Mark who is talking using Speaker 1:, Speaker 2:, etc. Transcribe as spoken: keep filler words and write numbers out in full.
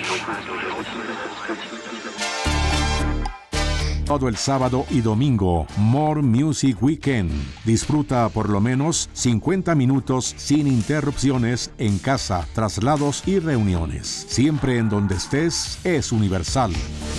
Speaker 1: Todo el sábado y domingo, More Music Weekend. Disfruta por lo menos cincuenta minutos sin interrupciones en casa, traslados y reuniones. Siempre en donde estés, es Universal.